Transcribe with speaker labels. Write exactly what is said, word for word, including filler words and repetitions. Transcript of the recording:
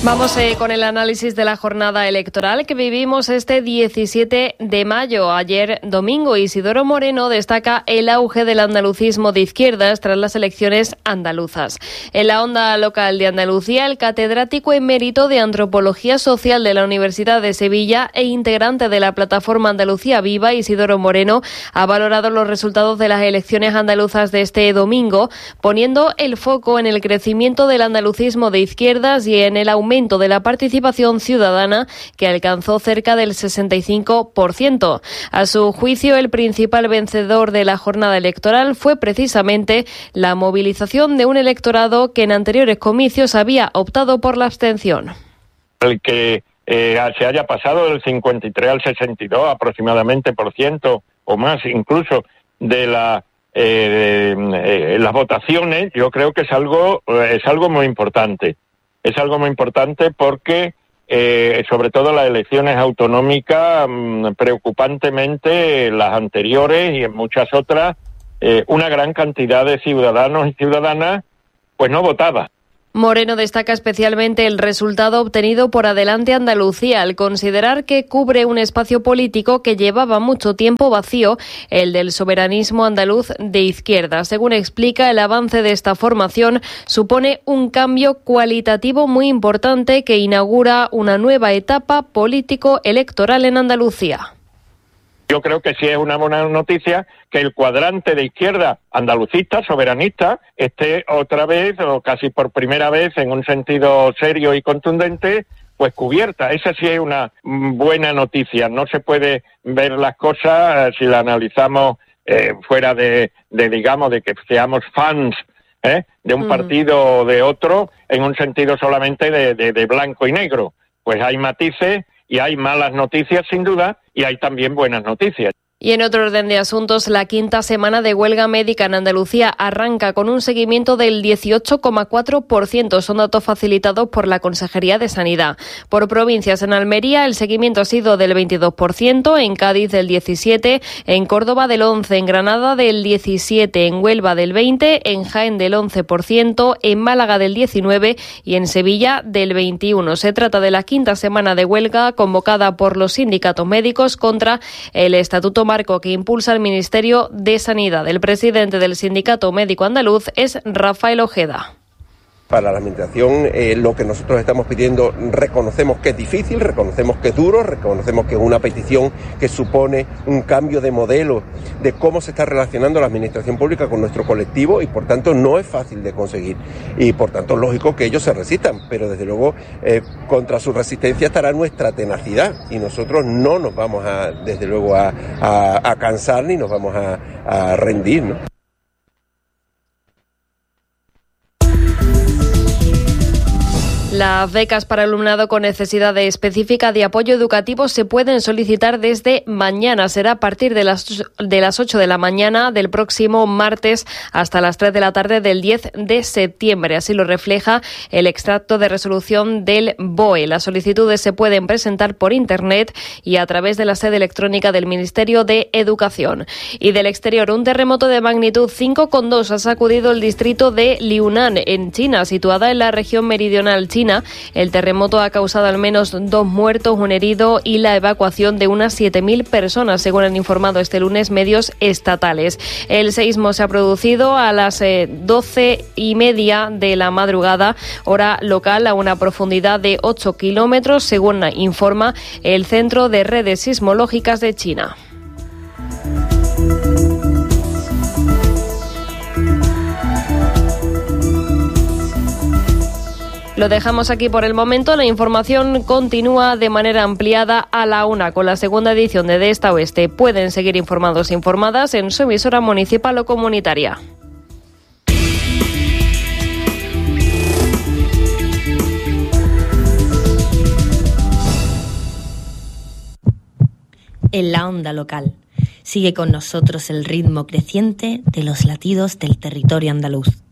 Speaker 1: Vamos eh, con el análisis de la jornada electoral que vivimos este diecisiete de mayo. Ayer domingo, Isidoro Moreno destaca el auge del andalucismo de izquierdas tras las elecciones andaluzas. En la onda local de Andalucía, el catedrático emérito de Antropología Social de la Universidad de Sevilla e integrante de la plataforma Andalucía Viva, Isidoro Moreno, ha valorado los resultados de las elecciones andaluzas de este domingo, poniendo el foco en el crecimiento del andalucismo de izquierdas y en el aumento de la participación ciudadana, que alcanzó cerca del sesenta y cinco por ciento. A su juicio, el principal vencedor de la jornada electoral fue precisamente la movilización de un electorado que en anteriores comicios había optado por la abstención.
Speaker 2: El que eh, se haya pasado del cincuenta y tres al sesenta y dos aproximadamente por ciento o más incluso de la eh, eh, las votaciones, yo creo que es algo eh, es algo muy importante. Es algo muy importante porque, eh, sobre todo las elecciones autonómicas, mmm, preocupantemente las anteriores y en muchas otras, eh, una gran cantidad de ciudadanos y ciudadanas pues no votaba.
Speaker 1: Moreno destaca especialmente el resultado obtenido por Adelante Andalucía, al considerar que cubre un espacio político que llevaba mucho tiempo vacío, el del soberanismo andaluz de izquierda. Según explica, el avance de esta formación supone un cambio cualitativo muy importante que inaugura una nueva etapa político-electoral en Andalucía.
Speaker 2: Yo creo que sí es una buena noticia que el cuadrante de izquierda andalucista, soberanista, esté otra vez, o casi por primera vez, en un sentido serio y contundente, pues cubierta. Esa sí es una buena noticia. No se puede ver las cosas, eh, si la analizamos eh, fuera de, de, digamos, de que seamos fans ¿eh? de un mm. partido o de otro, en un sentido solamente de, de, de blanco y negro. Pues hay matices y hay malas noticias sin duda, y hay también buenas noticias.
Speaker 1: Y en otro orden de asuntos, la quinta semana de huelga médica en Andalucía arranca con un seguimiento del dieciocho coma cuatro por ciento. Son datos facilitados por la Consejería de Sanidad. Por provincias, en Almería el seguimiento ha sido del veintidós por ciento, en Cádiz del diecisiete por ciento, en Córdoba del once por ciento, en Granada del diecisiete por ciento, en Huelva del veinte por ciento, en Jaén del once por ciento, en Málaga del diecinueve por ciento y en Sevilla del veintiuno por ciento. Se trata de la quinta semana de huelga convocada por los sindicatos médicos contra el Estatuto Marco que impulsa el Ministerio de Sanidad. El presidente del Sindicato Médico Andaluz es Rafael Ojeda.
Speaker 3: Para la Administración, eh, lo que nosotros estamos pidiendo, reconocemos que es difícil, reconocemos que es duro, reconocemos que es una petición que supone un cambio de modelo de cómo se está relacionando la Administración Pública con nuestro colectivo y por tanto no es fácil de conseguir y por tanto es lógico que ellos se resistan, pero desde luego eh, contra su resistencia estará nuestra tenacidad y nosotros no nos vamos a, desde luego a, a, a cansar ni nos vamos a, a rendir, ¿no?
Speaker 1: Las becas para alumnado con necesidad específica de apoyo educativo se pueden solicitar desde mañana. Será a partir de las, de las ocho de la mañana del próximo martes hasta las tres de la tarde del diez de septiembre. Así lo refleja el extracto de resolución del B O E. Las solicitudes se pueden presentar por Internet y a través de la sede electrónica del Ministerio de Educación. Y del exterior, un terremoto de magnitud cinco coma dos ha sacudido el distrito de Liunan, en China, situada en la región meridional china. El terremoto ha causado al menos dos muertos, un herido y la evacuación de unas siete mil personas, según han informado este lunes medios estatales. El seísmo se ha producido a las eh, doce y media de la madrugada, hora local, a una profundidad de ocho kilómetros, según informa el Centro de Redes Sismológicas de China. Lo dejamos aquí por el momento. La información continúa de manera ampliada a la una con la segunda edición de De Esta a Oeste. Pueden seguir informados e informadas en su emisora municipal o comunitaria.
Speaker 4: En la onda local. Sigue con nosotros el ritmo creciente de los latidos del territorio andaluz.